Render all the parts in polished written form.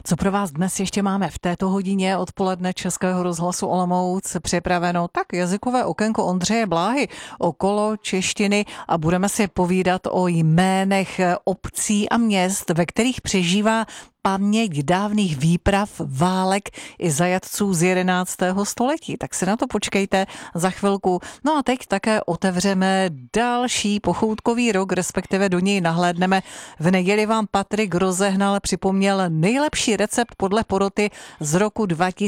Co pro vás dnes ještě máme v této hodině odpoledne Českého rozhlasu Olomouc připraveno? Tak jazykové okénko Ondřeje Bláhy okolo češtiny a budeme si povídat o jménech obcí a měst, ve kterých přežívá paměť dávných výprav, válek i zajatců z 11. století. Tak se na to počkejte za chvilku. No a teď také otevřeme další pochoutkový rok, respektive do něj nahlédneme. V neděli vám Patrik rozehnal, připomněl nejlepší recept podle poroty z roku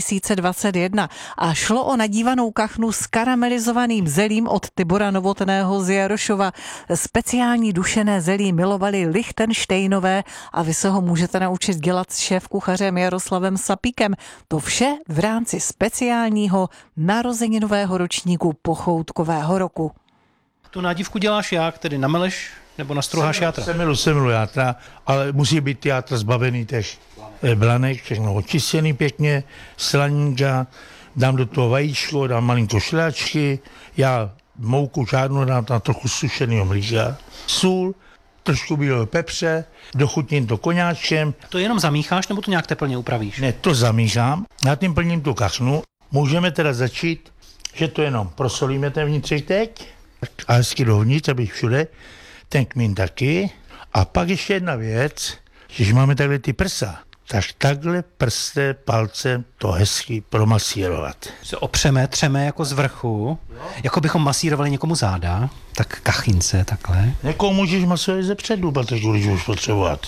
2021. A šlo o nadívanou kachnu s karamelizovaným zelím od Tibora Novotného z Jarošova. Speciální dušené zelí milovali Lichtenštejnové a vy se ho můžete naučit dělat s šéfkuchařem Jaroslavem Sapíkem. To vše v rámci speciálního narozeninového ročníku pochoutkového roku. Tu nádivku děláš jak? Tedy nameleš nebo nastruháš játra? Semilu játra, ale musí být játra zbavený těch blanek, všechno očištěný pěkně, slaninka, dám do toho vajíčko, dám malinko šlehačky, já mouku žádnou dám tam trochu sušeného mlíka, sůl, trošku bílého pepře, dochutním to koňáčkem. To jenom zamícháš, nebo to nějak teplně upravíš? Ne, to zamíchám, já tím plním tu kachnu. Můžeme teda začít, že to jenom prosolíme ten vnitřek teď a hezky dovnitř, aby všude, ten kmín taky. A pak ještě jedna věc, když máme takhle ty prsa, tak takhle prstem, palcem to hezky promasírovat. Se opřeme, třeme jako z vrchu, jako bychom masírovali někomu záda, tak kachince takhle. Někoho můžeš masírovat ze předu, protože když už potřebovat.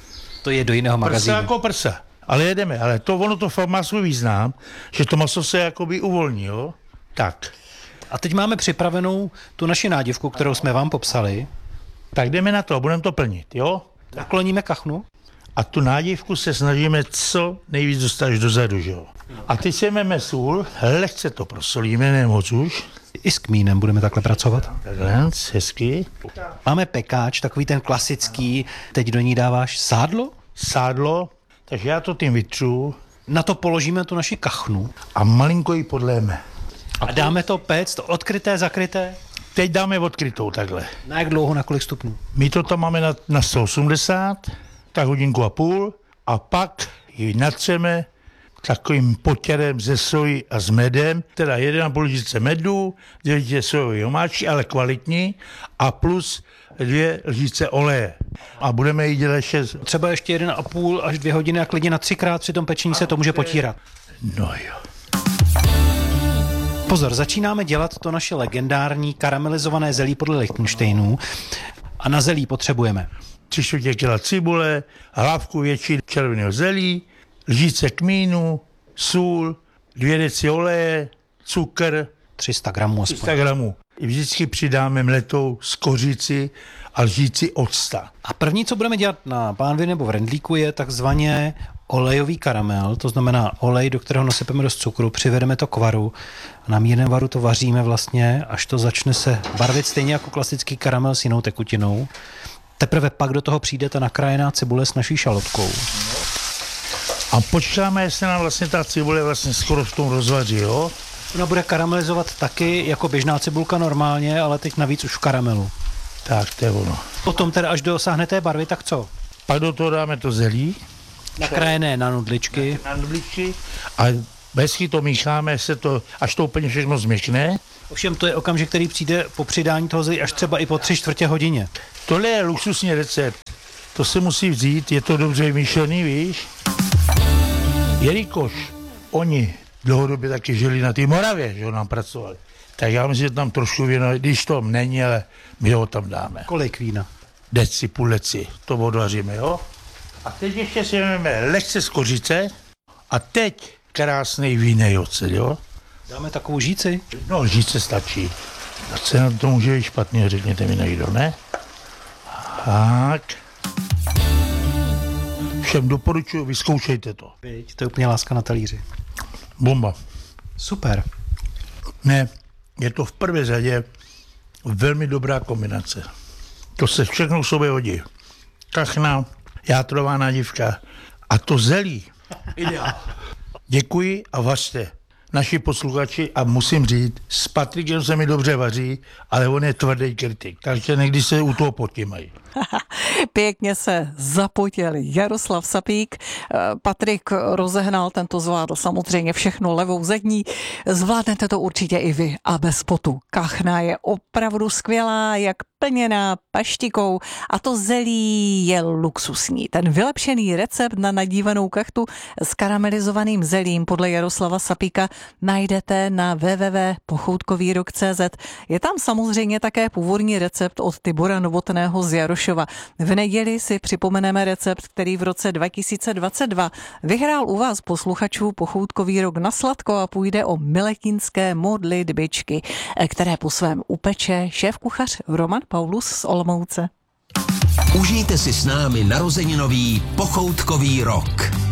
To je do jiného magazínu. Prsa jako prsa. Ale jedeme, ale ono to fakt má svůj význam, že to maso se jakoby uvolní, jo? Tak. A teď máme připravenou tu naši nádivku, kterou jsme vám popsali. Tak jdeme na to a budeme to plnit, jo? Nakloníme kachnu. A tu nádivku se snažíme co nejvíc dostat až dozadu, že jo? A teď si jdeme sůl, lehce to prosolíme, nemoc už. I s kmínem budeme takhle pracovat. Takhle, hezky. Máme pekáč, takový ten klasický, teď do ní dáváš sádlo? Sádlo, takže já to tím vytřu. Na to položíme tu naši kachnu. A malinko ji podléme. A dáme to péct, odkryté, zakryté? Teď dáme odkrytou takhle. Na jak dlouho, na kolik stupňů? My to tam máme na 180, tak hodinku a půl a pak ji natřeme takovým potěrem ze soji a s medem, teda 1,5 lžice medu, 2 lžice sojové omáčky, ale kvalitní a plus 2 lžice oleje. A budeme ji dělat ještě... Třeba ještě 1,5 až 2 hodiny a klidně na 3krát při tom pečení se to může potírat. No jo. Pozor, začínáme dělat to naše legendární karamelizované zelí podle Lichtenštejnů a na zelí potřebujeme 3/4 kila cibule, hlávku větší červeného zelí, lžice kmínu, sůl, 2 deci oleje, cukr, 300 gramů aspoň. 300 gramů. Vždycky přidáme mletou z kořici a lžíci octa. A první, co budeme dělat na pánvi nebo v rendlíku, je takzvaně olejový karamel, to znamená olej, do kterého nasypeme dost cukru, přivedeme to k varu a na mírném varu to vaříme vlastně, až to začne se barvit stejně jako klasický karamel s jinou tekutinou. Teprve pak do toho přijde ta nakrájená cibule s naší šalotkou. A počkáme, jestli nám vlastně ta cibule vlastně skoro v tom rozvaří, jo? Ona bude karamelizovat taky jako běžná cibulka normálně, ale teď navíc už v karamelu. Tak, to je ono. Potom teda, až dosáhne té barvy, tak co? Pak do toho dáme to zelí. Nakrájené na nudličky. Na nudličky. A hezky to mícháme, se to, až to úplně všechno změkne. Ovšem to je okamžik, který přijde po přidání toho zelí až třeba i po 3/4 hodině. Tohle je luxusní recept. To se musí vzít, je to dobře vymyšlený, víš? Jelikož oni dlouhodobě taky žili na té Moravě, že nám pracovali, tak já myslím, že tam trošku víno, když to není, ale my ho tam dáme. Kolik vína? Deci, půl deci, to odvaříme, jo? A teď ještě si vezmeme lehce z kořice a teď krásný vínej ocet, jo? Dáme takovou žíci? No, žíce stačí. A co na to může být špatně, řekněte mi někdo, ne? Tak. Všem doporučuji, vyzkoušejte to. To je úplně láska na talíři. Bomba. Super. Ne, je to v prvé řadě velmi dobrá kombinace. To se všechno k sobě hodí. Kachna, játrová nádivka a to zelí. Ideál. Děkuji a vařte. Naši posluchači, a musím říct, s Patrikem se mi dobře vaří, ale on je tvrdý kritik, takže někdy se u toho potímají. Pěkně se zapotěl Jaroslav Sapík. Patrik rozehnal, tento zvládl samozřejmě všechno levou zadní. Zvládnete to určitě i vy a bez potu. Kachna je opravdu skvělá, jak plněná paštikou a to zelí je luxusní. Ten vylepšený recept na nadívanou kachtu s karamelizovaným zelím podle Jaroslava Sapíka najdete na www.pochoutkovýrok.cz. Je tam samozřejmě také původní recept od Tibora Novotného z Jarošova. V neděli si připomeneme recept, který v roce 2022 vyhrál u vás posluchačů Pochoutkový rok na sladko a půjde o miletínské modlitbičky, které po svém upeče šéfkuchař Roman Paulus z Olomouce. Užijte si s námi narozeninový Pochoutkový rok.